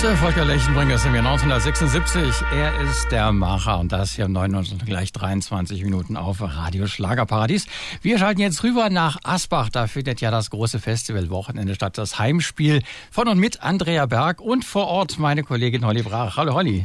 Der Volker Lechenbringer ist im Jahr 1976. Er ist der Macher und das hier um 9 und gleich 23 Minuten auf Radio Schlagerparadies. Wir schalten jetzt rüber nach Asbach. Da findet ja das große Festivalwochenende statt. Das Heimspiel von und mit Andrea Berg und vor Ort meine Kollegin Holly Brach. Hallo Holly.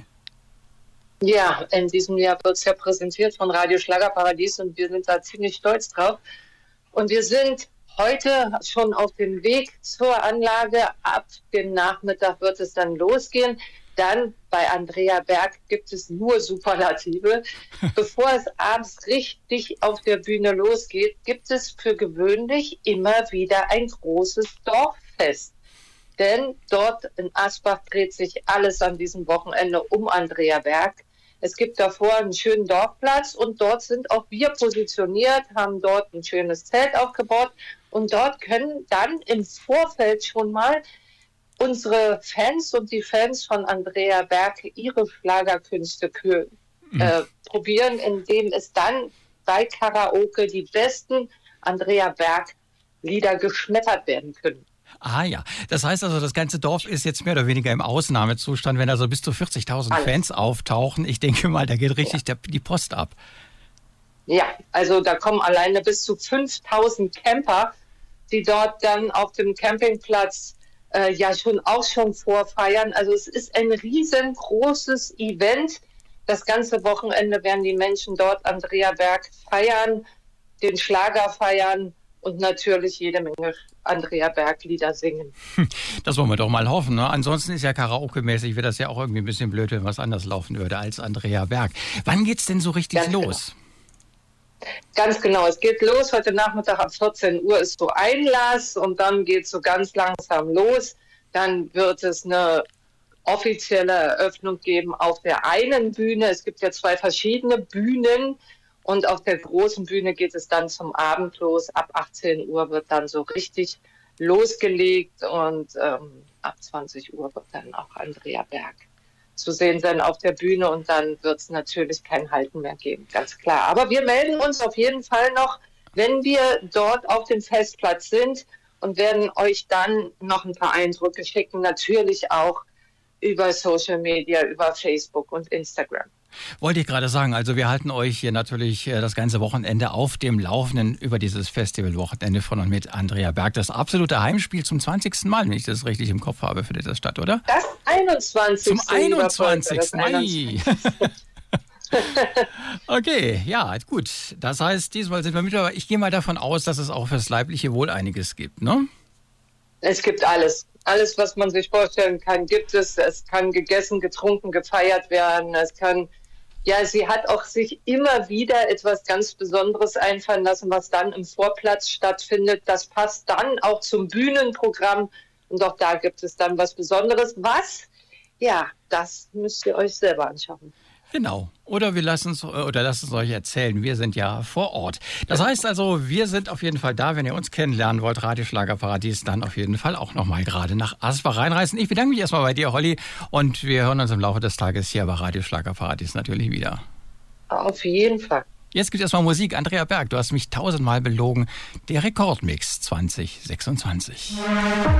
Ja, in diesem Jahr wird es ja präsentiert von Radio Schlagerparadies und wir sind da ziemlich stolz drauf. Und wir sind heute schon auf dem Weg zur Anlage. Ab dem Nachmittag wird es dann losgehen. Dann bei Andrea Berg gibt es nur Superlative. Bevor es abends richtig auf der Bühne losgeht, gibt es für gewöhnlich immer wieder ein großes Dorffest. Denn dort in Asbach dreht sich alles an diesem Wochenende um Andrea Berg. Es gibt davor einen schönen Dorfplatz und dort sind auch wir positioniert, haben dort ein schönes Zelt aufgebaut und dort können dann im Vorfeld schon mal unsere Fans und die Fans von Andrea Berg ihre Schlagerkünste probieren, indem es dann bei Karaoke die besten Andrea Berg Lieder geschmettert werden können. Ah ja, das heißt also, das ganze Dorf ist jetzt mehr oder weniger im Ausnahmezustand, wenn also bis zu 40.000 Fans auftauchen. Ich denke mal, da geht richtig die Post ab. Ja, also da kommen alleine bis zu 5.000 Camper, die dort dann auf dem Campingplatz schon vorfeiern. Also es ist ein riesengroßes Event. Das ganze Wochenende werden die Menschen dort Andrea Berg feiern, den Schlager feiern und natürlich jede Menge Andrea Berg Lieder singen. Das wollen wir doch mal hoffen. Ne? Ansonsten ist ja Karaoke-mäßig, wäre das ja auch irgendwie ein bisschen blöd, wenn was anders laufen würde als Andrea Berg. Wann geht's denn so richtig los? Ganz genau, es geht los. Heute Nachmittag ab 14 Uhr ist so Einlass und dann geht es so ganz langsam los. Dann wird es eine offizielle Eröffnung geben auf der einen Bühne. Es gibt ja 2 verschiedene Bühnen. Und auf der großen Bühne geht es dann zum Abend los. Ab 18 Uhr wird dann so richtig losgelegt und ab 20 Uhr wird dann auch Andrea Berg zu sehen sein auf der Bühne und dann wird es natürlich kein Halten mehr geben, ganz klar. Aber wir melden uns auf jeden Fall noch, wenn wir dort auf dem Festplatz sind und werden euch dann noch ein paar Eindrücke schicken, natürlich auch über Social Media, über Facebook und Instagram. Wollte ich gerade sagen, also wir halten euch hier natürlich das ganze Wochenende auf dem Laufenden über dieses Festivalwochenende von und mit Andrea Berg. Das absolute Heimspiel zum 20. Mal, wenn ich das richtig im Kopf habe für diese Stadt, oder? Das 21. Zum 21. Mai. Okay, ja, gut. Das heißt, diesmal sind wir mit, aber ich gehe mal davon aus, dass es auch fürs leibliche Wohl einiges gibt, ne? Es gibt alles. Alles, was man sich vorstellen kann, gibt es. Es kann gegessen, getrunken, gefeiert werden. Sie hat auch sich immer wieder etwas ganz Besonderes einfallen lassen, was dann im Vorplatz stattfindet. Das passt dann auch zum Bühnenprogramm. Und auch da gibt es dann was Besonderes. Was? Ja, das müsst ihr euch selber anschauen. Genau. Oder lasst es euch erzählen. Wir sind ja vor Ort. Das heißt also, wir sind auf jeden Fall da. Wenn ihr uns kennenlernen wollt, Radio Schlagerparadies, dann auf jeden Fall auch nochmal gerade nach Asbach reinreisen. Ich bedanke mich erstmal bei dir, Holly. Und wir hören uns im Laufe des Tages hier bei Radio Schlagerparadies natürlich wieder. Auf jeden Fall. Jetzt gibt es erstmal Musik. Andrea Berg, du hast mich 1000-mal belogen. Der Rekordmix 2026.